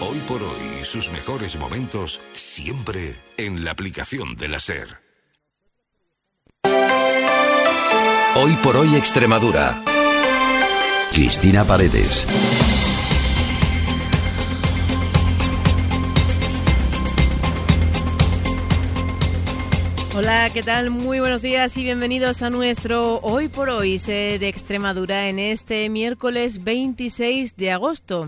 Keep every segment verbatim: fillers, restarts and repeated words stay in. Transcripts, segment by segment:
Hoy por hoy y sus mejores momentos siempre en la aplicación de la SER. Hoy por hoy Extremadura. Cristina Paredes. Hola, ¿qué tal? Muy buenos días y bienvenidos a nuestro Hoy por Hoy de Extremadura en este miércoles veintiséis de agosto.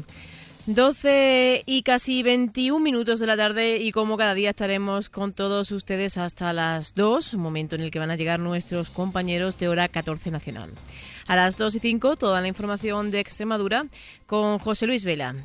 doce y casi veintiún minutos de la tarde y como cada día estaremos con todos ustedes hasta las dos, un momento en el que van a llegar nuestros compañeros de hora catorce nacional. A las dos y cinco toda la información de Extremadura con José Luis Vela.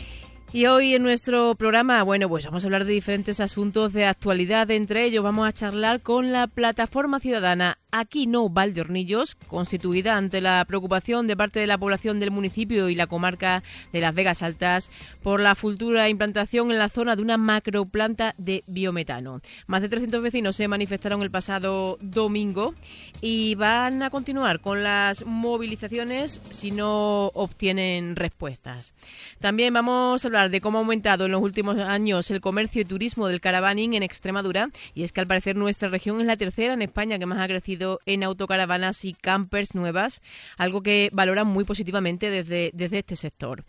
Y hoy en nuestro programa, bueno, pues vamos a hablar de diferentes asuntos de actualidad. Entre ellos vamos a charlar con la plataforma ciudadana Aquí No Valdeornillos, constituida ante la preocupación de parte de la población del municipio y la comarca de Las Vegas Altas por la futura implantación en la zona de una macroplanta de biometano. Más de trescientos vecinos se manifestaron el pasado domingo y van a continuar con las movilizaciones si no obtienen respuestas. También vamos a hablar de cómo ha aumentado en los últimos años el comercio y turismo del caravaning en Extremadura, y es que al parecer nuestra región es la tercera en España que más ha crecido en autocaravanas y campers nuevas, algo que valoran muy positivamente desde, desde este sector.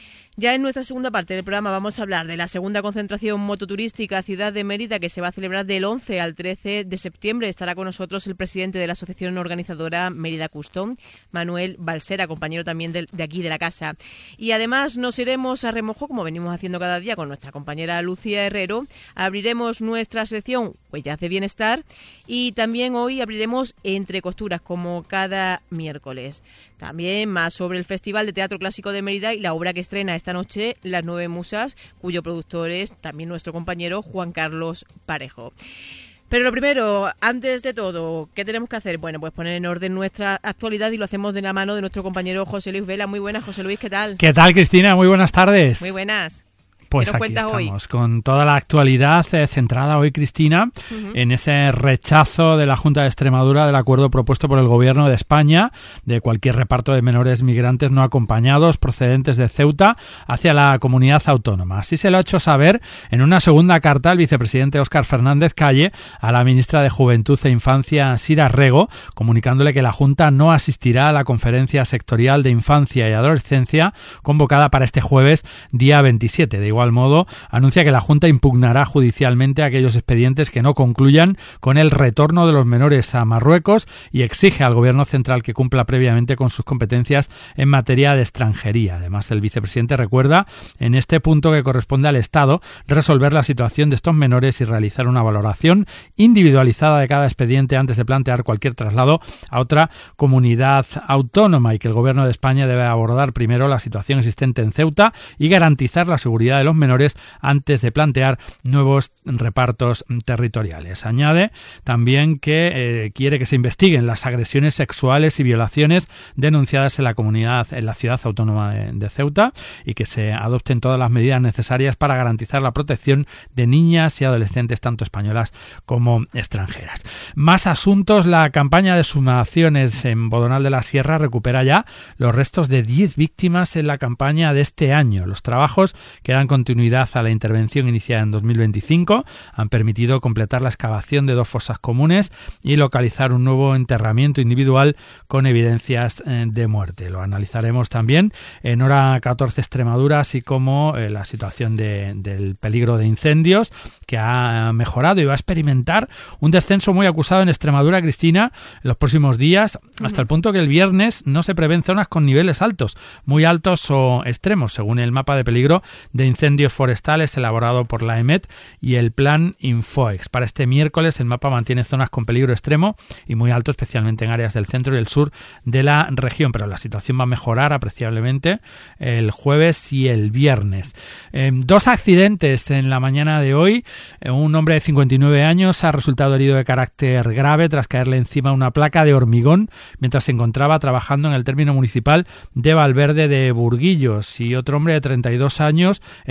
Ya en nuestra segunda parte del programa vamos a hablar de la segunda concentración mototurística Ciudad de Mérida, que se va a celebrar del once al trece de septiembre. Estará con nosotros el presidente de la asociación organizadora Mérida Custom, Manuel Balsera, compañero también de, de aquí de la casa. Y además nos iremos a remojo, como venimos haciendo cada día con nuestra compañera Lucía Herrero. Abriremos nuestra sección Huellas de Bienestar y también hoy abriremos Entre Costuras, como cada miércoles. También más sobre el Festival de Teatro Clásico de Mérida y la obra que estrena esta noche Las Nueve Musas, cuyo productor es también nuestro compañero Juan Carlos Parejo. Pero lo primero, antes de todo, ¿qué tenemos que hacer? Bueno, pues poner en orden nuestra actualidad y lo hacemos de la mano de nuestro compañero José Luis Vela. Muy buenas, José Luis, ¿qué tal? ¿Qué tal, Cristina? Muy buenas tardes. Muy buenas. Pues aquí estamos, hoy? con toda la actualidad eh, centrada hoy, Cristina, uh-huh. en ese rechazo de la Junta de Extremadura del acuerdo propuesto por el Gobierno de España de cualquier reparto de menores migrantes no acompañados procedentes de Ceuta hacia la comunidad autónoma. Así se lo ha hecho saber en una segunda carta el vicepresidente Óscar Fernández Calle a la ministra de Juventud e Infancia, Sira Rego, comunicándole que la Junta no asistirá a la conferencia sectorial de Infancia y Adolescencia convocada para este jueves, día veintisiete. De igual Al modo, anuncia que la Junta impugnará judicialmente aquellos expedientes que no concluyan con el retorno de los menores a Marruecos y exige al Gobierno central que cumpla previamente con sus competencias en materia de extranjería. Además, el vicepresidente recuerda en este punto que corresponde al Estado resolver la situación de estos menores y realizar una valoración individualizada de cada expediente antes de plantear cualquier traslado a otra comunidad autónoma, y que el Gobierno de España debe abordar primero la situación existente en Ceuta y garantizar la seguridad de los menores antes de plantear nuevos repartos territoriales. Añade también que eh, quiere que se investiguen las agresiones sexuales y violaciones denunciadas en la comunidad, en la ciudad autónoma de, de Ceuta, y que se adopten todas las medidas necesarias para garantizar la protección de niñas y adolescentes tanto españolas como extranjeras. Más asuntos. La campaña de exhumaciones en Bodonal de la Sierra recupera ya los restos de diez víctimas en la campaña de este año. Los trabajos que dan continuidad a la intervención iniciada en dos mil veinticinco han permitido completar la excavación de dos fosas comunes y localizar un nuevo enterramiento individual con evidencias eh, de muerte. Lo analizaremos también en hora catorce Extremadura, así como eh, la situación de, del peligro de incendios, que ha mejorado y va a experimentar un descenso muy acusado en Extremadura, Cristina, en los próximos días, hasta el punto que el viernes no se prevén zonas con niveles altos, muy altos o extremos, según el mapa de peligro de incendios forestales elaborado por la EMET y el plan Infoex. Para este miércoles el mapa mantiene zonas con peligro extremo y muy alto, especialmente en áreas del centro y el sur de la región, pero la situación va a mejorar apreciablemente el jueves y el viernes. Eh, dos accidentes en la mañana de hoy. Eh, un hombre de cincuenta y nueve años ha resultado herido de carácter grave tras caerle encima una placa de hormigón mientras se encontraba trabajando en el término municipal de Valverde de Burguillos, y otro hombre de treinta y dos años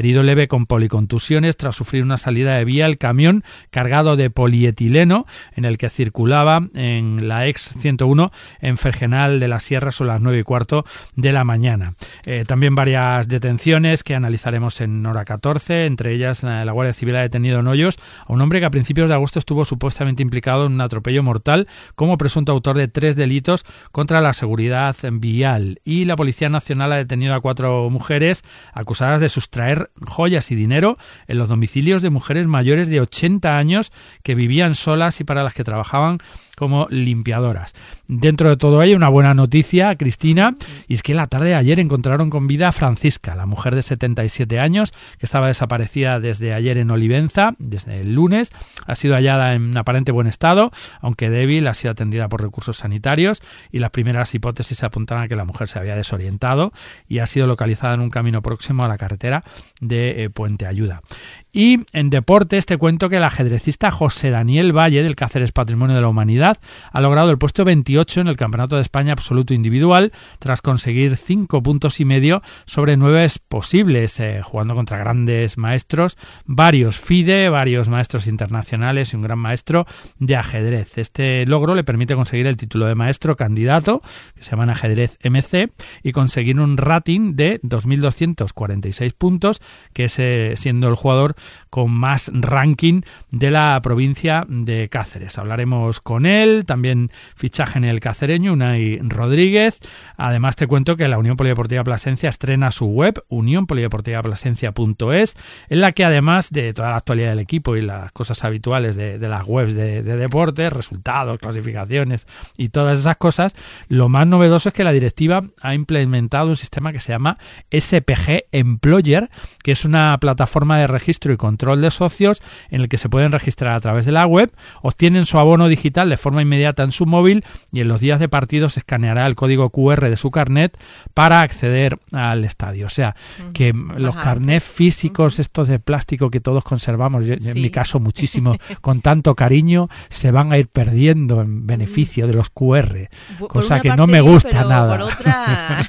herido leve con policontusiones tras sufrir una salida de vía el camión cargado de polietileno en el que circulaba en la ex ciento uno en Fergenal de la Sierra sobre las nueve y cuarto de la mañana. Eh, también varias detenciones que analizaremos en Hora catorce, entre ellas la, la Guardia Civil ha detenido en Hoyos a un hombre que a principios de agosto estuvo supuestamente implicado en un atropello mortal como presunto autor de tres delitos contra la seguridad vial, y la Policía Nacional ha detenido a cuatro mujeres acusadas de sustraer joyas y dinero en los domicilios de mujeres mayores de ochenta años que vivían solas y para las que trabajaban como limpiadoras. Dentro de todo ello, una buena noticia, Cristina, y es que la tarde de ayer encontraron con vida a Francisca, la mujer de setenta y siete años, que estaba desaparecida desde ayer en Olivenza, desde el lunes. Ha sido hallada en aparente buen estado, aunque débil, ha sido atendida por recursos sanitarios, y las primeras hipótesis apuntan a que la mujer se había desorientado y ha sido localizada en un camino próximo a la carretera de eh, Puente Ayuda. Y en deportes te cuento que el ajedrecista José Daniel Valle del Cáceres Patrimonio de la Humanidad ha logrado el puesto veintiocho en el Campeonato de España Absoluto Individual tras conseguir cinco puntos y medio sobre nueve posibles, eh, jugando contra grandes maestros, varios FIDE, varios maestros internacionales y un gran maestro de ajedrez. Este logro le permite conseguir el título de maestro candidato, que se llama en ajedrez M C, y conseguir un rating de dos mil doscientos cuarenta y seis puntos, que es eh, siendo el jugador con más ranking de la provincia de Cáceres. Hablaremos con él, también fichaje en el cacereño, Unai Rodríguez. Además te cuento que la Unión Polideportiva Plasencia estrena su web, unión polideportiva plasencia punto es, en la que además de toda la actualidad del equipo y las cosas habituales de, de las webs de, de deportes, resultados, clasificaciones y todas esas cosas, lo más novedoso es que la directiva ha implementado un sistema que se llama S P G Employer, que es una plataforma de registro y control de socios en el que se pueden registrar a través de la web, obtienen su abono digital de forma inmediata en su móvil y en los días de partido se escaneará el código cu erre de su carnet para acceder al estadio. O sea, que uh-huh. los carnets físicos, uh-huh. estos de plástico que todos conservamos, yo, sí. en mi caso muchísimo, con tanto cariño, se van a ir perdiendo en beneficio de los cu erre, por cosa que no me gusta pero nada. Por otra...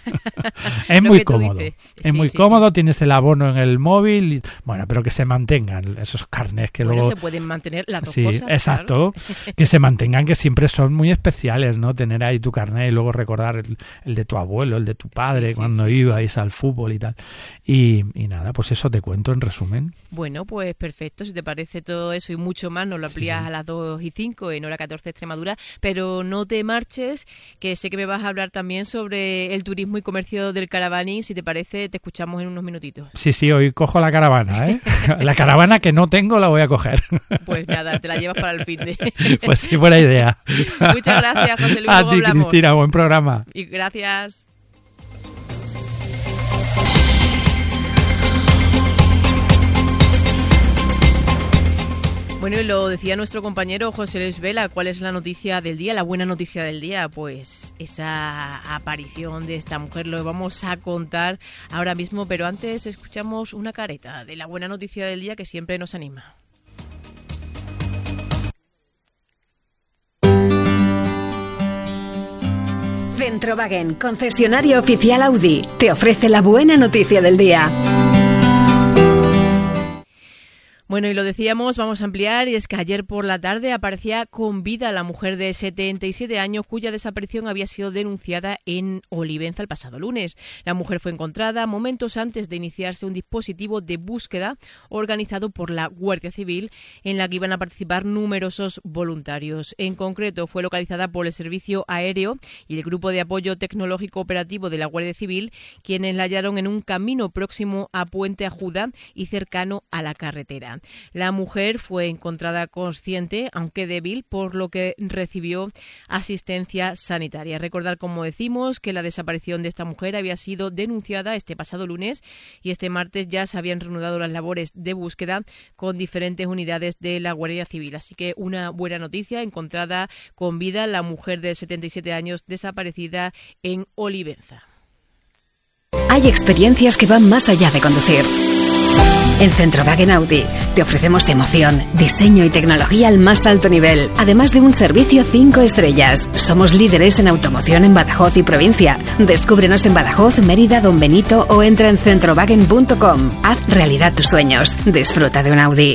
es muy cómodo. Es sí, muy sí, cómodo, sí. Tienes el abono en el móvil, y, bueno, pero que se mantengan esos carnets que bueno, luego se pueden mantener las dos sí, cosas. Exacto, claro. Que se mantengan, que siempre son muy especiales, ¿no? Tener ahí tu carnet y luego recordar el, el de tu abuelo, el de tu padre, sí, sí, cuando sí, ibais sí. al fútbol y tal. Y, y nada, pues eso te cuento en resumen. Bueno, pues perfecto, si te parece todo eso y mucho más, nos lo amplías sí. a las dos y cinco en Hora catorce Extremadura, pero no te marches, que sé que me vas a hablar también sobre el turismo y comercio del Caravaning. Si te parece, te escuchamos en unos minutitos. Sí, sí, hoy cojo la caravana, ¿eh? La caravana que no tengo la voy a coger. Pues nada, te la llevas para el fin de... Pues sí, buena idea. Muchas gracias, José Luis. A ti, hablamos. Cristina, buen programa. Y gracias. Bueno, y lo decía nuestro compañero José Luis Vela, ¿cuál es la noticia del día, la buena noticia del día? Pues esa aparición de esta mujer, lo vamos a contar ahora mismo, pero antes escuchamos una careta de la buena noticia del día que siempre nos anima. Centrowagen, concesionario oficial Audi, te ofrece la buena noticia del día. Bueno, y lo decíamos, vamos a ampliar, y es que ayer por la tarde aparecía con vida la mujer de setenta y siete años cuya desaparición había sido denunciada en Olivenza el pasado lunes. La mujer fue encontrada momentos antes de iniciarse un dispositivo de búsqueda organizado por la Guardia Civil en la que iban a participar numerosos voluntarios. En concreto, fue localizada por el Servicio Aéreo y el Grupo de Apoyo Tecnológico Operativo de la Guardia Civil, quienes la hallaron en un camino próximo a Puente Ayuda y cercano a la carretera. La mujer fue encontrada consciente, aunque débil, por lo que recibió asistencia sanitaria. Recordar, como decimos, que la desaparición de esta mujer había sido denunciada este pasado lunes y este martes ya se habían reanudado las labores de búsqueda con diferentes unidades de la Guardia Civil. Así que una buena noticia, encontrada con vida la mujer de setenta y siete años desaparecida en Olivenza. Hay experiencias que van más allá de conducir. En Centrowagen Audi te ofrecemos emoción, diseño y tecnología al más alto nivel, además de un servicio cinco estrellas. Somos líderes en automoción en Badajoz y provincia. Descúbrenos en Badajoz, Mérida, Don Benito o entra en centrowagen punto com. Haz realidad tus sueños. Disfruta de un Audi.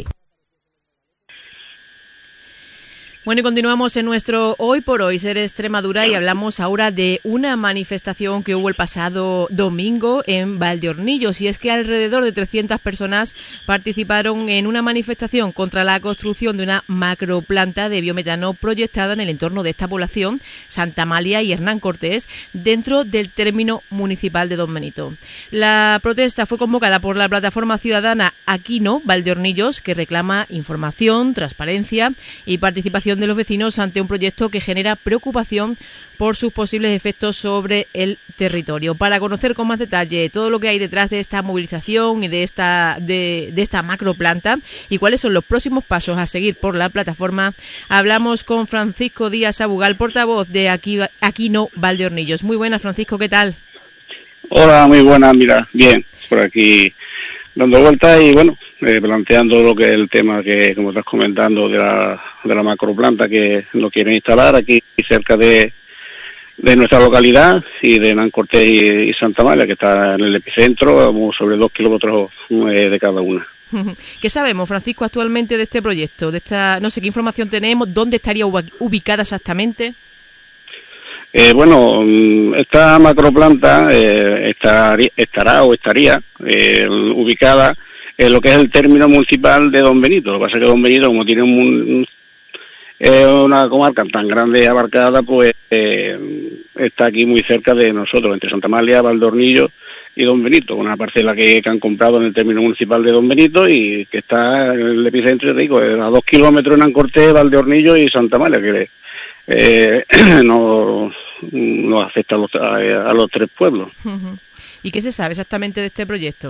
Bueno, y continuamos en nuestro Hoy por Hoy Ser Extremadura y hablamos ahora de una manifestación que hubo el pasado domingo en Valdeornillos, y es que alrededor de trescientas personas participaron en una manifestación contra la construcción de una macroplanta de biometano proyectada en el entorno de esta población, Santa Amalia y Hernán Cortés, dentro del término municipal de Don Benito. La protesta fue convocada por la plataforma ciudadana Aquino Valdeornillos, que reclama información, transparencia y participación de los vecinos ante un proyecto que genera preocupación por sus posibles efectos sobre el territorio. Para conocer con más detalle todo lo que hay detrás de esta movilización y de esta de, de esta macroplanta y cuáles son los próximos pasos a seguir por la plataforma, hablamos con Francisco Díaz Abugal, portavoz de Aquino Valdeornillos. Muy buenas, Francisco, ¿qué tal? Hola, muy buenas, mira, bien, por aquí dando vueltas y bueno, eh, planteando lo que es el tema que, como estás comentando, de la, de la macroplanta que lo quieren instalar aquí cerca de, de nuestra localidad y de Hernán Cortés y, y Santa Amalia, que está en el epicentro, sobre dos kilómetros eh, de cada una. ¿Qué sabemos, Francisco, actualmente de este proyecto? De esta, no sé qué información tenemos, ¿dónde estaría ubicada exactamente? Eh, bueno, esta macroplanta eh, estar, estará o estaría eh, ubicada en lo que es el término municipal de Don Benito. Lo que pasa es que Don Benito, como tiene un, eh, una comarca tan grande y abarcada, pues eh, está aquí muy cerca de nosotros, entre Santa Amalia, Valdeornillos y Don Benito, una parcela que, que han comprado en el término municipal de Don Benito y que está en el epicentro, te digo, a dos kilómetros en Ancortés, Valdeornillos y Santa Amalia, que eh, no, no afecta a los, a, a los tres pueblos. ¿Y qué se sabe exactamente de este proyecto?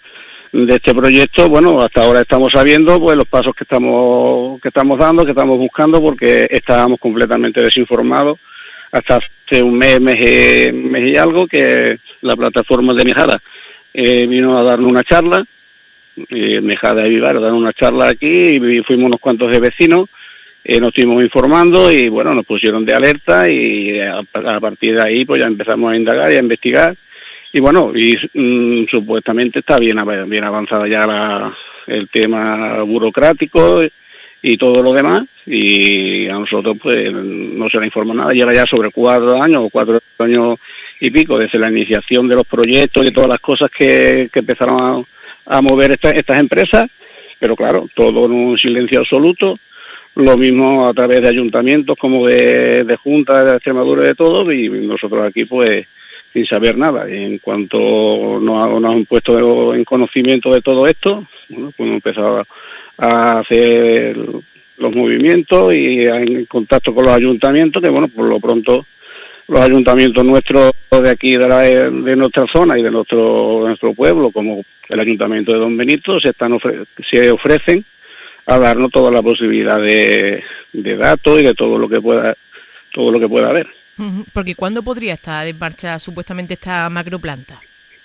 De este proyecto, bueno, hasta ahora estamos sabiendo pues los pasos que estamos que estamos dando, que estamos buscando, porque estábamos completamente desinformados hasta hace un mes, mes y, mes y algo, que la plataforma de Mejada eh, vino a darnos una charla, eh, Mejada y Vivar, a dar una charla aquí, y fuimos unos cuantos de vecinos, eh, nos estuvimos informando y bueno, nos pusieron de alerta y a, a partir de ahí pues ya empezamos a indagar y a investigar. Y bueno, y mm, supuestamente está bien, bien avanzada ya la, el tema burocrático y todo lo demás, y a nosotros pues no se nos informa nada. Lleva ya sobre cuatro años o cuatro años y pico desde la iniciación de los proyectos y todas las cosas que, que empezaron a, a mover esta, estas empresas, pero claro, todo en un silencio absoluto. Lo mismo a través de ayuntamientos como de, de juntas de Extremadura y de todo, y nosotros aquí pues sin saber nada. Y en cuanto nos, nos han puesto en conocimiento de todo esto, bueno, pues hemos empezado a hacer los movimientos y en contacto con los ayuntamientos, que bueno, por lo pronto los ayuntamientos nuestros de aquí de, la, de nuestra zona y de nuestro, de nuestro pueblo, como el ayuntamiento de Don Benito, se están ofre- se ofrecen a darnos toda la posibilidad de, de datos y de todo lo que pueda todo lo que pueda haber. Porque ¿cuándo podría estar en marcha supuestamente esta macroplanta?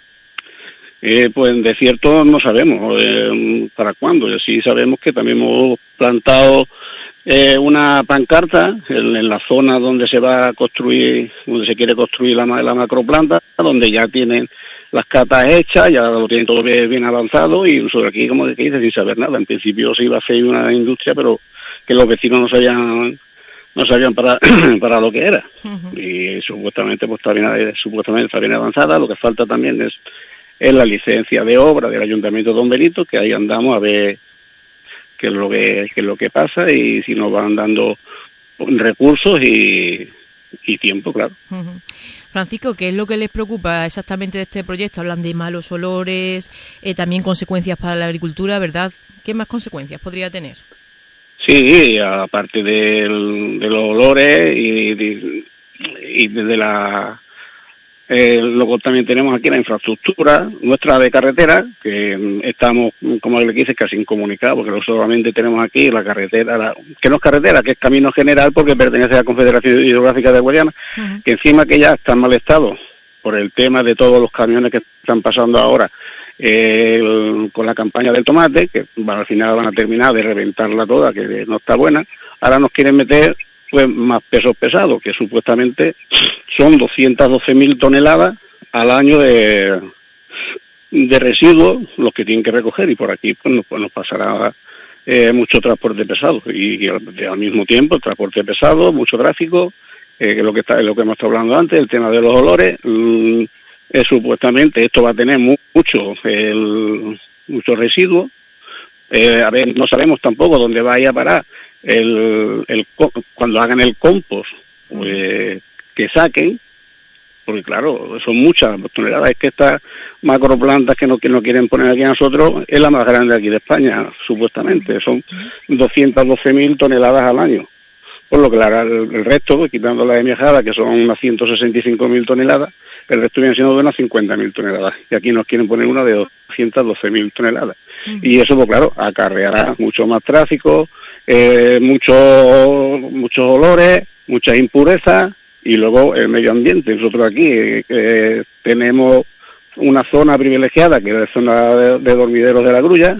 Eh, pues de cierto no sabemos eh, para cuándo. Sí sabemos que también hemos plantado eh, una pancarta en, en la zona donde se va a construir, donde se quiere construir la, la macroplanta, donde ya tienen las catas hechas, ya lo tienen todo bien, bien avanzado, y nosotros aquí, como que dice, sin saber nada. En principio se iba a hacer una industria, pero que los vecinos no sabían no sabían para para lo que era. Uh-huh. Y supuestamente pues está bien, supuestamente está bien avanzada. Lo que falta también es, es la licencia de obra del Ayuntamiento de Don Benito, que ahí andamos a ver qué es lo que qué es lo que pasa y si nos van dando recursos y, y tiempo, claro. Uh-huh. Francisco, ¿qué es lo que les preocupa exactamente de este proyecto? Hablan de malos olores, eh, también consecuencias para la agricultura, ¿verdad? ¿Qué más consecuencias podría tener? Sí, aparte del, de los olores y de, y de la... Eh, luego también tenemos aquí la infraestructura nuestra de carretera, que estamos, como le dice, casi incomunicados, porque solamente tenemos aquí la carretera, la, que no es carretera, que es camino general, porque pertenece a la Confederación Hidrográfica de Guadiana, uh-huh. que encima que ya está en mal estado por el tema de todos los camiones que están pasando ahora eh, el, con la campaña del tomate, que bueno, al final van a terminar de reventarla toda, que no está buena. Ahora nos quieren meter pues más pesos pesados, que supuestamente son doscientas doce mil toneladas al año de, de residuos los que tienen que recoger, y por aquí pues nos, pues nos pasará eh, mucho transporte pesado, y, y al, al mismo tiempo el transporte pesado, mucho tráfico, eh, que es lo que está, es lo que hemos estado hablando antes, el tema de los olores. mmm, eh, supuestamente esto va a tener mu mucho el, muchos residuos. Eh, a ver, no sabemos tampoco dónde vaya a parar el, el cuando hagan el compost, pues, que saquen, porque claro, son muchas toneladas. Es que estas macroplantas que no, que no quieren poner aquí a nosotros es la más grande aquí de España, supuestamente, son doscientas doce mil toneladas al año, por lo que la, el, el resto, quitando la de Miajada, que son unas ciento sesenta y cinco mil toneladas, el resto viene siendo de unas cincuenta mil toneladas, y aquí nos quieren poner una de doscientas doce mil toneladas. Uh-huh. Y eso, pues claro, acarreará mucho más tráfico, eh, muchos muchos olores, muchas impurezas, y luego el medio ambiente. Nosotros aquí eh, tenemos una zona privilegiada, que es la zona de, de dormideros de la Grulla,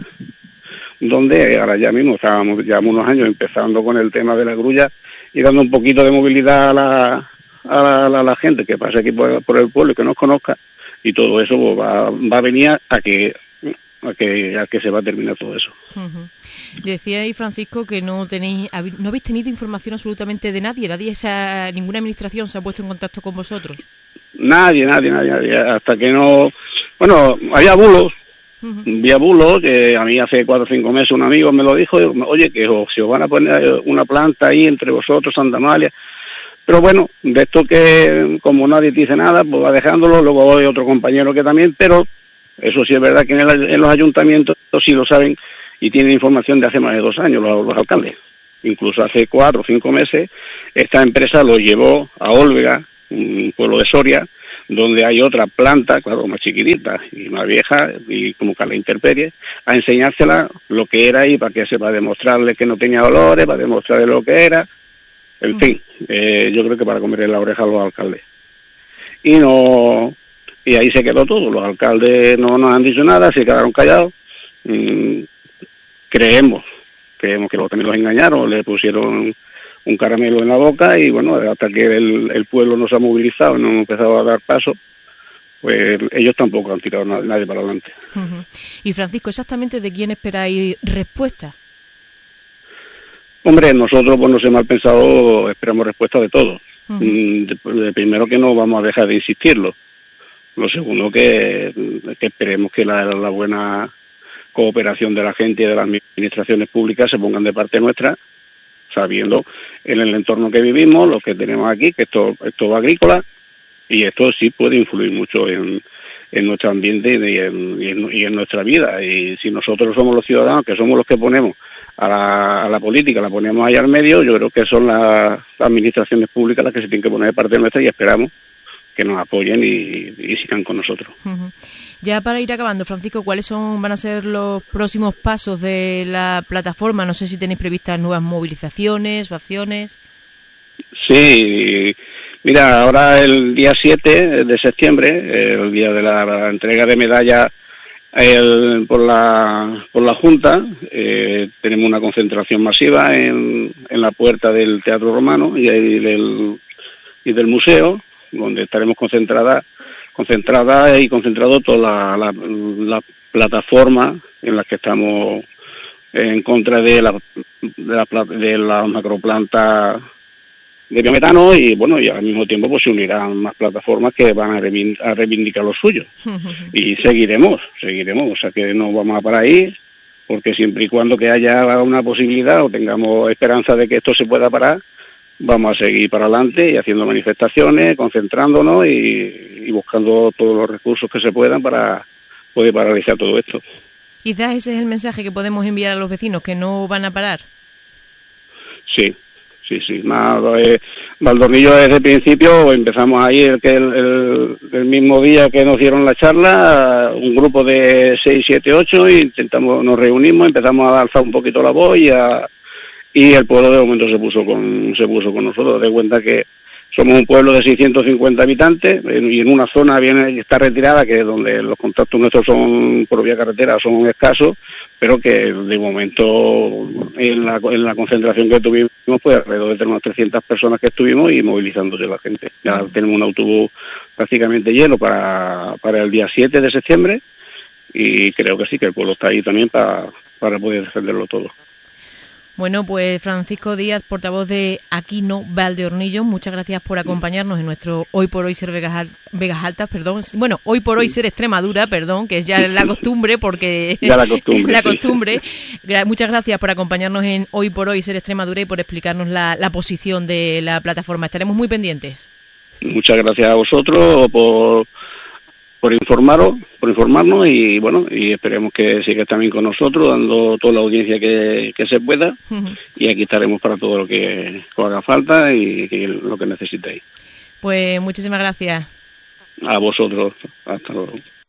donde ahora ya mismo estábamos ya unos años empezando con el tema de la grulla y dando un poquito de movilidad a la, a la, a la, a la gente que pase aquí por, por el pueblo y que nos conozca, y todo eso pues, va, va a venir a que a que a que se va a terminar todo eso. Uh-huh. Decía ahí, Francisco, que no tenéis no habéis tenido información absolutamente de nadie, nadie esa, ninguna administración se ha puesto en contacto con vosotros. Nadie, nadie, nadie, nadie, hasta que no, bueno, había bulos, uh-huh. había bulos, que a mí hace cuatro o cinco meses un amigo me lo dijo, oye, que os, si os van a poner una planta ahí entre vosotros, Santa Amalia. Pero bueno, de esto que como nadie te dice nada, pues va dejándolo. Luego hay otro compañero que también, pero eso sí es verdad que en, el, en los ayuntamientos sí lo saben y tienen información de hace más de dos años los, los alcaldes. Incluso hace cuatro o cinco meses esta empresa lo llevó a Olvega, un pueblo de Soria, donde hay otra planta, claro, más chiquitita y más vieja, y como que a la intemperie, a enseñársela lo que era y para que se, para demostrarle que no tenía olores, para demostrarle lo que era, en fin, eh, yo creo que para comerle la oreja a los alcaldes. Y no, y ahí se quedó todo, los alcaldes no nos han dicho nada, se quedaron callados. Mm, creemos, creemos que también los engañaron, le pusieron un caramelo en la boca, y bueno, hasta que el, el pueblo no se ha movilizado y no hemos empezado a dar paso, pues ellos tampoco han tirado a nadie para adelante. Uh-huh. Y Francisco, ¿exactamente de quién esperáis respuesta? Hombre, nosotros, pues no sé, mal pensado, esperamos respuesta de todos. Uh-huh. De, de primero, que no vamos a dejar de insistirlo. Lo segundo, que, que esperemos que la, la buena cooperación de la gente y de las administraciones públicas se pongan de parte nuestra, sabiendo en el entorno que vivimos, lo que tenemos aquí, que esto, esto es agrícola, y esto sí puede influir mucho en, en nuestro ambiente y en, y, en, y en nuestra vida. Y si nosotros somos los ciudadanos, que somos los que ponemos a la, a la política, la ponemos ahí al medio, yo creo que son las, las administraciones públicas las que se tienen que poner de parte nuestra, y esperamos que nos apoyen y, y sigan con nosotros. Uh-huh. Ya para ir acabando, Francisco, ¿cuáles son van a ser los próximos pasos de la plataforma? No sé si tenéis previstas nuevas movilizaciones o acciones. Sí, mira, ahora el día siete de septiembre, el día de la, la entrega de medallas el, por la por la Junta, eh, tenemos una concentración masiva en, en la puerta del Teatro Romano y, y, del, y del museo, donde estaremos concentradas concentrada y concentrado toda la, la, la plataforma en la que estamos en contra de la de la, de la macroplanta de biometano, y bueno, y al mismo tiempo pues se unirán más plataformas que van a, reivindic a reivindicar lo suyo. Y seguiremos, seguiremos, o sea que no vamos a parar ahí, porque siempre y cuando que haya una posibilidad o tengamos esperanza de que esto se pueda parar, vamos a seguir para adelante y haciendo manifestaciones, concentrándonos y, y buscando todos los recursos que se puedan para poder paralizar todo esto. Quizás ese es el mensaje que podemos enviar a los vecinos, que no van a parar. Sí, sí, sí. Más, eh, Valdornillo desde el principio empezamos ahí el, el, el, el mismo día que nos dieron la charla, un grupo de seis, siete, ocho, y intentamos, nos reunimos, empezamos a alzar un poquito la voz y a... y el pueblo de momento se puso con se puso con nosotros. De cuenta que somos un pueblo de seiscientos cincuenta habitantes y en una zona bien está retirada, que es donde los contactos nuestros son por vía carretera son escasos, pero que de momento en la, en la concentración que tuvimos, pues alrededor de unas trescientas personas que estuvimos y movilizándose la gente. Ya tenemos un autobús prácticamente lleno para, para el día siete de septiembre y creo que sí, que el pueblo está ahí también para, para poder defenderlo todo. Bueno, pues Francisco Díaz, portavoz de Aquí No Valdeornillos, muchas gracias por acompañarnos en nuestro Hoy por Hoy Ser Vegas, Vegas Altas, perdón. Bueno, Hoy por Hoy Ser Extremadura, perdón, que es ya la costumbre, porque... Ya la costumbre. la sí. costumbre. Muchas gracias por acompañarnos en Hoy por Hoy Ser Extremadura y por explicarnos la, la posición de la plataforma. Estaremos muy pendientes. Muchas gracias a vosotros por... por informaros, por informarnos y bueno, y esperemos que sigáis también con nosotros, dando toda la audiencia que, que se pueda, uh-huh. y aquí estaremos para todo lo que os haga falta y, y lo que necesitéis. Pues muchísimas gracias. A vosotros, hasta luego.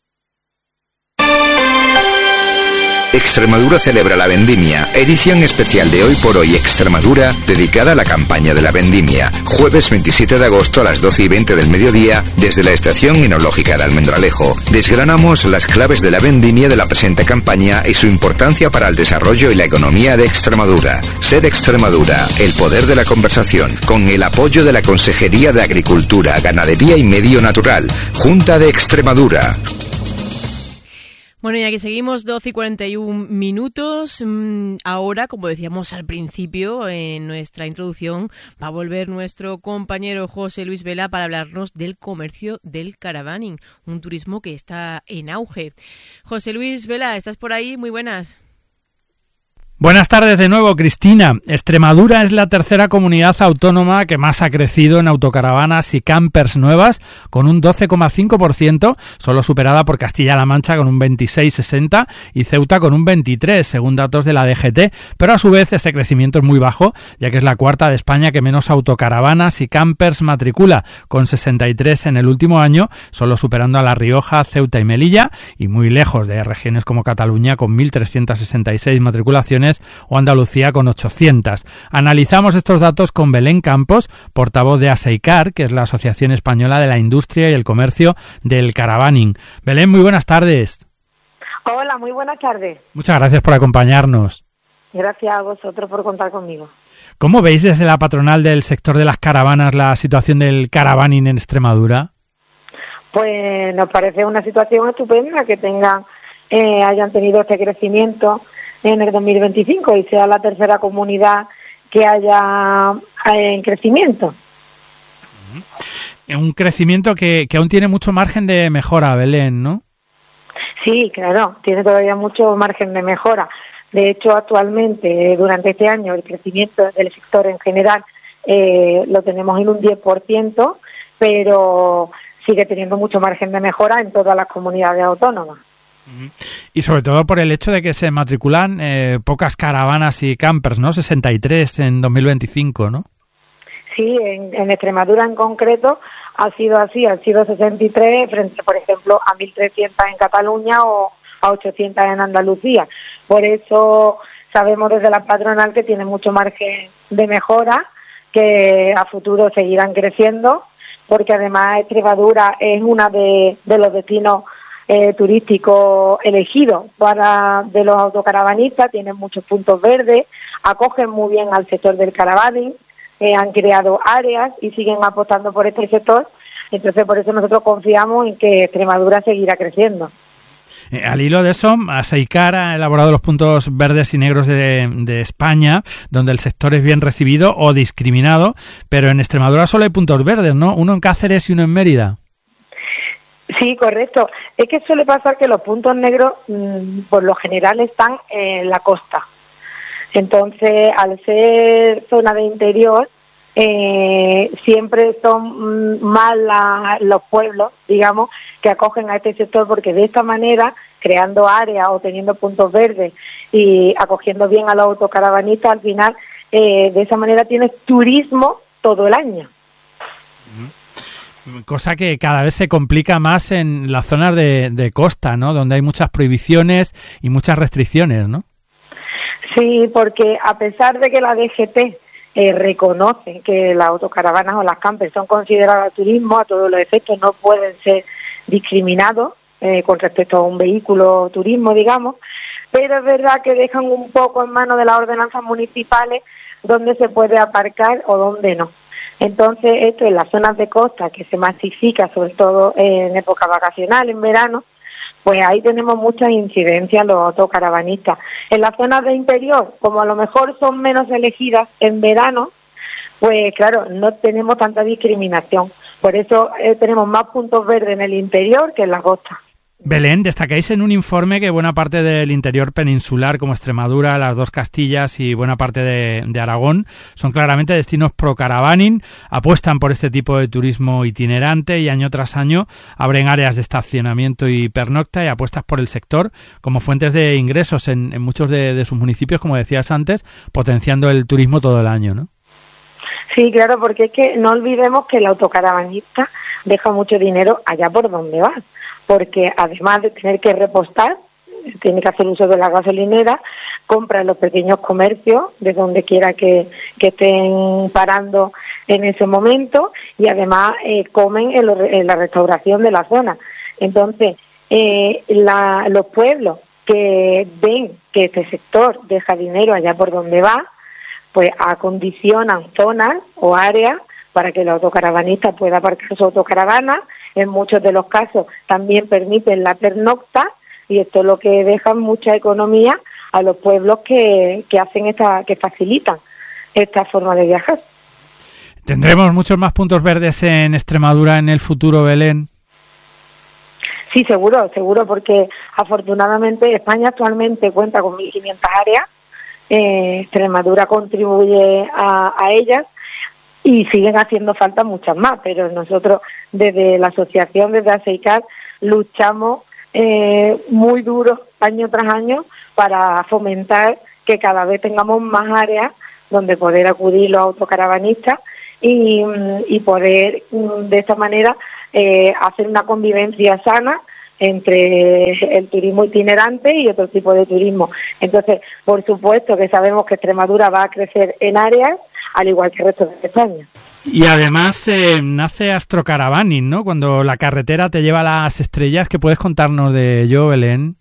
Extremadura celebra la Vendimia, edición especial de Hoy por Hoy Extremadura, dedicada a la campaña de la Vendimia, jueves veintisiete de agosto a las doce y veinte del mediodía, desde la Estación Enológica de Almendralejo. Desgranamos las claves de la Vendimia de la presente campaña y su importancia para el desarrollo y la economía de Extremadura. Sed Extremadura, el poder de la conversación, con el apoyo de la Consejería de Agricultura, Ganadería y Medio Natural, Junta de Extremadura. Bueno, y aquí seguimos, doce y cuarenta y un minutos. Ahora, como decíamos al principio, en nuestra introducción, va a volver nuestro compañero José Luis Vela para hablarnos del comercio del caravaning, un turismo que está en auge. José Luis Vela, ¿estás por ahí? Muy buenas. Buenas tardes de nuevo, Cristina. Extremadura es la tercera comunidad autónoma que más ha crecido en autocaravanas y campers nuevas, con un doce coma cinco por ciento, solo superada por Castilla-La Mancha con un veintiséis coma sesenta por ciento y Ceuta con un veintitrés por ciento, según datos de la D G T. Pero a su vez este crecimiento es muy bajo, ya que es la cuarta de España que menos autocaravanas y campers matricula, con sesenta y tres en el último año, solo superando a La Rioja, Ceuta y Melilla, y muy lejos de regiones como Cataluña con mil trescientas sesenta y seis matriculaciones, o Andalucía con ochocientas. Analizamos estos datos con Belén Campos, portavoz de ASEICAR, que es la Asociación Española de la Industria y el Comercio del Caravaning. Belén, muy buenas tardes. Hola, muy buenas tardes. Muchas gracias por acompañarnos. Gracias a vosotros por contar conmigo. ¿Cómo veis desde la patronal del sector de las caravanas la situación del caravaning en Extremadura? Pues nos parece una situación estupenda que tengan, eh, hayan tenido este crecimiento en el dos mil veinticinco y sea la tercera comunidad que haya en crecimiento. Un crecimiento que, que aún tiene mucho margen de mejora, Belén, ¿no? Sí, claro, tiene todavía mucho margen de mejora. De hecho, actualmente, durante este año, el crecimiento del sector en general eh, lo tenemos en un diez por ciento, pero sigue teniendo mucho margen de mejora en todas las comunidades autónomas. Y sobre todo por el hecho de que se matriculan eh, pocas caravanas y campers, ¿no? sesenta y tres en dos mil veinticinco, ¿no? Sí, en, en Extremadura en concreto ha sido así, han sido sesenta y tres frente, por ejemplo, a mil trescientas en Cataluña o a ochocientas en Andalucía. Por eso sabemos desde la patronal que tiene mucho margen de mejora, que a futuro seguirán creciendo, porque además Extremadura es una de, de los destinos Eh, turístico elegido para de los autocaravanistas, tienen muchos puntos verdes, acogen muy bien al sector del caravaning, eh, han creado áreas y siguen apostando por este sector, entonces por eso nosotros confiamos en que Extremadura seguirá creciendo. Eh, al hilo de eso, ASEICAR ha elaborado los puntos verdes y negros de, de España, donde el sector es bien recibido o discriminado, pero en Extremadura solo hay puntos verdes, ¿no? Uno en Cáceres y uno en Mérida. Sí, correcto. Es que suele pasar que los puntos negros, mmm, por lo general, están en la costa. Entonces, al ser zona de interior, eh, siempre son mmm, más la, los pueblos, digamos, que acogen a este sector, porque de esta manera, creando áreas o teniendo puntos verdes y acogiendo bien a los autocaravanistas, al final, eh, de esa manera tienes turismo todo el año. Cosa que cada vez se complica más en las zonas de, de costa, ¿no? Donde hay muchas prohibiciones y muchas restricciones, ¿no? Sí, porque a pesar de que la D G T eh, reconocen que las autocaravanas o las campers son consideradas turismo a todos los efectos, no pueden ser discriminados eh, con respecto a un vehículo turismo, digamos, pero es verdad que dejan un poco en manos de las ordenanzas municipales dónde se puede aparcar o dónde no. Entonces, esto en las zonas de costa, que se masifica sobre todo en época vacacional, en verano, pues ahí tenemos muchas incidencias los autocaravanistas. En las zonas de interior, como a lo mejor son menos elegidas en verano, pues claro, no tenemos tanta discriminación. Por eso eh, tenemos más puntos verdes en el interior que en la costa. Belén, destacáis en un informe que buena parte del interior peninsular, como Extremadura, las dos Castillas y buena parte de, de Aragón, son claramente destinos pro caravaning, apuestan por este tipo de turismo itinerante y año tras año abren áreas de estacionamiento y pernocta y apuestas por el sector como fuentes de ingresos en, en muchos de, de sus municipios, como decías antes, potenciando el turismo todo el año, ¿no? Sí, claro, porque es que no olvidemos que el autocaravanista deja mucho dinero allá por donde va, porque además de tener que repostar, tiene que hacer uso de la gasolinera, compra en los pequeños comercios, de donde quiera que, que estén parando en ese momento, y además eh, comen en, lo, en la restauración de la zona. Entonces, eh, la, los pueblos que ven que este sector deja dinero allá por donde va, pues acondicionan zonas o áreas para que el autocaravanista pueda aparcar su autocaravana. En muchos de los casos también permiten la pernocta, y esto es lo que deja mucha economía a los pueblos que, que hacen esta, que facilitan esta forma de viajar. ¿Tendremos muchos más puntos verdes en Extremadura en el futuro, Belén? Sí, seguro, seguro, porque afortunadamente España actualmente cuenta con mil quinientas áreas. Eh, Extremadura contribuye a, a ellas y siguen haciendo falta muchas más, pero nosotros desde la asociación, desde ASEICAR, luchamos eh, muy duro año tras año para fomentar que cada vez tengamos más áreas donde poder acudir los autocaravanistas y, y poder de esta manera eh, hacer una convivencia sana entre el turismo itinerante y otro tipo de turismo. Entonces, por supuesto que sabemos que Extremadura va a crecer en áreas, al igual que el resto de España. Y además eh, nace Astrocaravaning, ¿no? Cuando la carretera te lleva a las estrellas. ¿Qué puedes contarnos de ello, Belén?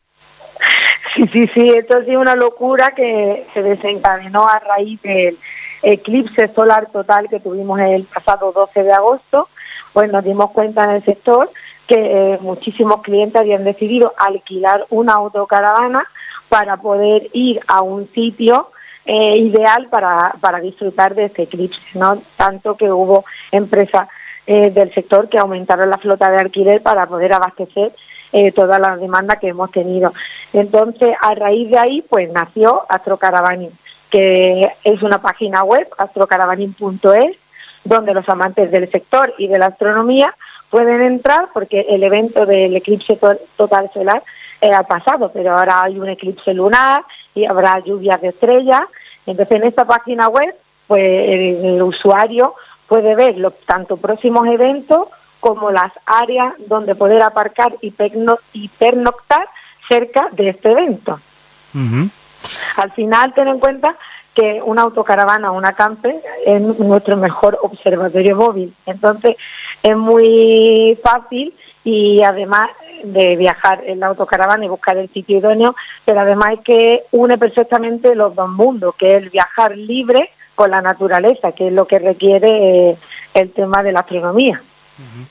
Sí, sí, sí, esto ha sido una locura que se desencadenó a raíz del eclipse solar total que tuvimos el pasado doce de agosto. Pues nos dimos cuenta en el sector que eh, muchísimos clientes habían decidido alquilar una autocaravana para poder ir a un sitio eh, ideal para, para disfrutar de este eclipse, ¿no? Tanto que hubo empresas eh, del sector que aumentaron la flota de alquiler para poder abastecer eh, toda la demanda que hemos tenido. Entonces, a raíz de ahí, pues nació Astrocaravaning, que es una página web, astrocaravaning punto es, donde los amantes del sector y de la astronomía pueden entrar, porque el evento del eclipse total solar eh, ha pasado, pero ahora hay un eclipse lunar y habrá lluvias de estrellas. Entonces, en esta página web, pues el, el usuario puede ver los tanto próximos eventos como las áreas donde poder aparcar y, perno, y pernoctar cerca de este evento. Uh-huh. Al final, ten en cuenta que una autocaravana o una camper es nuestro mejor observatorio móvil. Entonces, es muy fácil, y además de viajar en la autocaravana y buscar el sitio idóneo, pero además es que une perfectamente los dos mundos, que es el viajar libre con la naturaleza, que es lo que requiere eh, el tema de la astronomía. Uh-huh.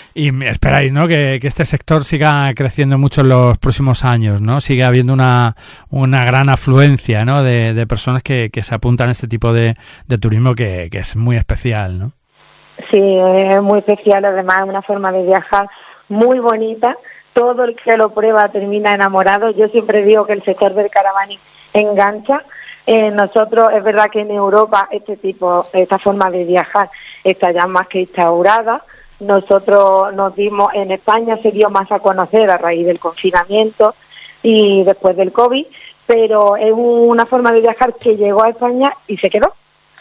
Y esperáis, ¿no?, que, que este sector siga creciendo mucho en los próximos años, ¿no? Sigue habiendo una una gran afluencia, ¿no?, de, de personas que, que se apuntan a este tipo de, de turismo que, que es muy especial, ¿no? Sí, es muy especial, además es una forma de viajar muy bonita. Todo el que lo prueba termina enamorado. Yo siempre digo que el sector del caravaning engancha. Eh, nosotros, es verdad que en Europa este tipo, esta forma de viajar está ya más que instaurada. Nosotros nos dimos, en España se dio más a conocer a raíz del confinamiento y después del COVID, pero es una forma de viajar que llegó a España y se quedó.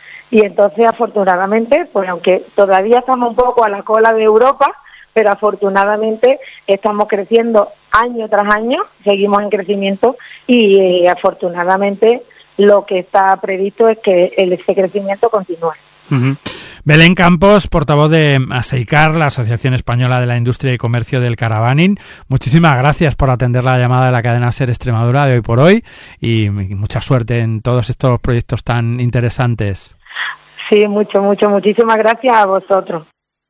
Y entonces, afortunadamente, pues aunque todavía estamos un poco a la cola de Europa, pero afortunadamente estamos creciendo año tras año, seguimos en crecimiento y eh, afortunadamente lo que está previsto es que el, ese crecimiento continúe. Uh-huh. Belén Campos, portavoz de ASEICAR, la Asociación Española de la Industria y Comercio del Caravaning. Muchísimas gracias por atender la llamada de la cadena SER Extremadura de hoy por hoy y mucha suerte en todos estos proyectos tan interesantes. Sí, mucho, mucho, muchísimas gracias a vosotros.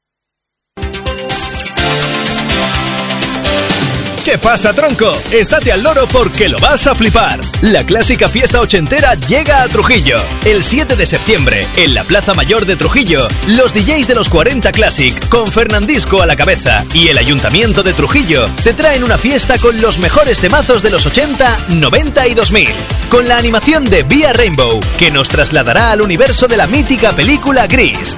¿Qué pasa, tronco? Estate al loro porque lo vas a flipar. La clásica fiesta ochentera llega a Trujillo. El siete de septiembre, en la Plaza Mayor de Trujillo, los D Js de los cuarenta Classic, con Fernandisco a la cabeza, y el Ayuntamiento de Trujillo, te traen una fiesta con los mejores temazos de los ochenta, noventa y dos mil. Con la animación de Vía Rainbow, que nos trasladará al universo de la mítica película Gris.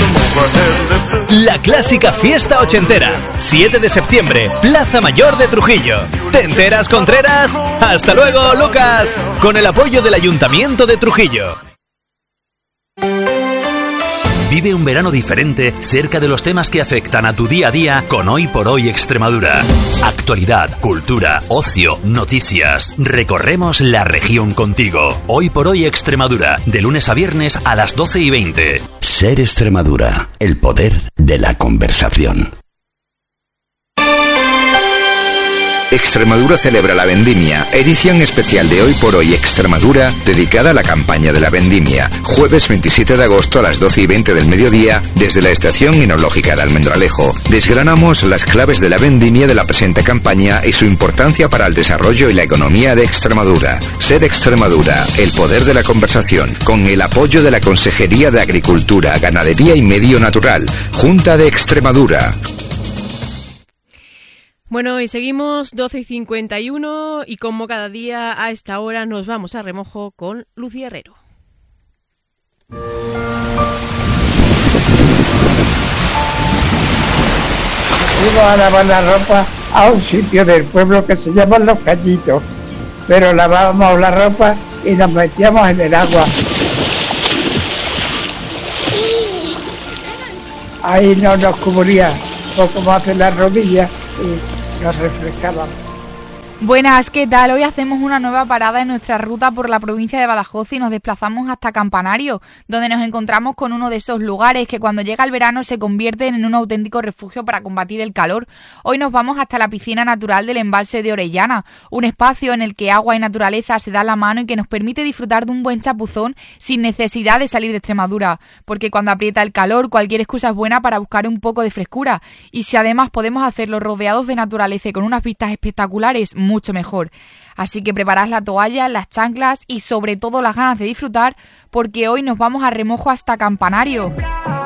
La clásica fiesta ochentera, siete de septiembre, Plaza Mayor de Trujillo. ¿Te enteras, Contreras? ¡Hasta luego, Lucas! Con el apoyo del Ayuntamiento de Trujillo. Vive un verano diferente cerca de los temas que afectan a tu día a día con Hoy por Hoy Extremadura. Actualidad, cultura, ocio, noticias. Recorremos la región contigo. Hoy por Hoy Extremadura, de lunes a viernes a las doce y veinte. SER Extremadura, el poder de la conversación. Extremadura celebra la Vendimia, edición especial de Hoy por Hoy Extremadura, dedicada a la campaña de la Vendimia, jueves veintisiete de agosto a las doce y veinte del mediodía, desde la Estación Enológica de Almendralejo. Desgranamos las claves de la Vendimia de la presente campaña y su importancia para el desarrollo y la economía de Extremadura. SER Extremadura, el poder de la conversación, con el apoyo de la Consejería de Agricultura, Ganadería y Medio Natural, Junta de Extremadura. Bueno, y seguimos doce y cincuenta y uno y como cada día a esta hora nos vamos a remojo con Lucía Herrero. Fuimos a lavar la ropa a un sitio del pueblo que se llama Los Cañitos, pero lavábamos la ropa y nos metíamos en el agua. Ahí no nos cubría poco más de las rodillas y nos refrescaban. Buenas, ¿qué tal? Hoy hacemos una nueva parada en nuestra ruta por la provincia de Badajoz y nos desplazamos hasta Campanario, donde nos encontramos con uno de esos lugares que cuando llega el verano se convierten en un auténtico refugio para combatir el calor. Hoy nos vamos hasta la piscina natural del embalse de Orellana, un espacio en el que agua y naturaleza se dan la mano y que nos permite disfrutar de un buen chapuzón sin necesidad de salir de Extremadura, porque cuando aprieta el calor cualquier excusa es buena para buscar un poco de frescura, y si además podemos hacerlo rodeados de naturaleza y con unas vistas espectaculares, mucho mejor. Así que preparad la toalla, las chanclas y sobre todo las ganas de disfrutar, porque hoy nos vamos a remojo hasta Campanario.